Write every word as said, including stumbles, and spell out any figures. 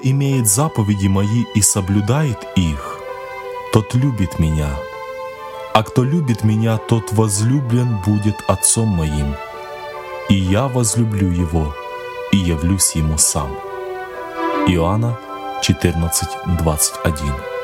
имеет заповеди Мои и соблюдает их, тот любит Меня. А кто любит Меня, тот возлюблен будет Отцом Моим, и Я возлюблю его и явлюсь ему сам». Иоанна четырнадцать двадцать один.